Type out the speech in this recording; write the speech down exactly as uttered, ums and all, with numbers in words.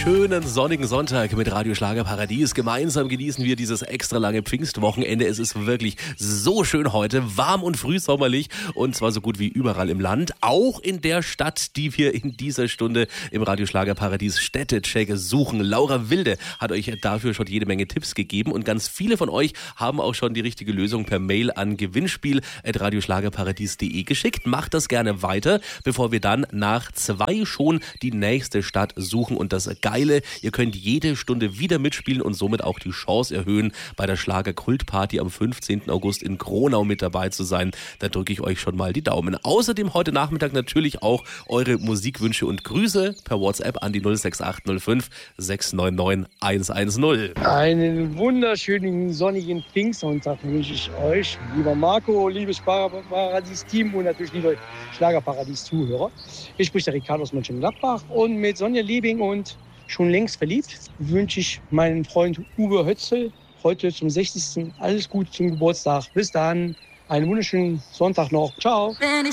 schönen sonnigen Sonntag mit Radio Schlagerparadies. Gemeinsam genießen wir dieses extra lange Pfingstwochenende. Es ist wirklich so schön heute, warm und frühsommerlich und zwar so gut wie überall im Land. Auch in der Stadt, die wir in dieser Stunde im Radio Schlagerparadies Städtecheck suchen. Laura Wilde hat euch dafür schon jede Menge Tipps gegeben und ganz viele von euch haben auch schon die richtige Lösung per Mail an gewinnspiel at radioschlagerparadies punkt de geschickt. Macht das gerne weiter, bevor wir dann nach zwei schon die nächste Stadt suchen. Und das Geile, ihr könnt jede Stunde wieder mitspielen und somit auch die Chance erhöhen, bei der Schlager-Kultparty am fünfzehnten August in Kronau mit dabei zu sein. Da drücke ich euch schon mal die Daumen. Außerdem heute Nachmittag natürlich auch eure Musikwünsche und Grüße per WhatsApp an die null sechs acht null fünf sechs neun neun eins eins null. Einen wunderschönen sonnigen Pfingstsonntag wünsche ich euch, lieber Marco, liebes Schlagerparadies-Team und natürlich liebe Schlagerparadies-Zuhörer. Ich spreche der Ricardo aus Mönchengladbach und mit Sonja Liebing und schon längst verliebt wünsche ich meinem Freund Uwe Hötzel heute zum sechzigsten alles Gute zum Geburtstag. Bis dann, einen wunderschönen Sonntag noch. Ciao. Wenn ich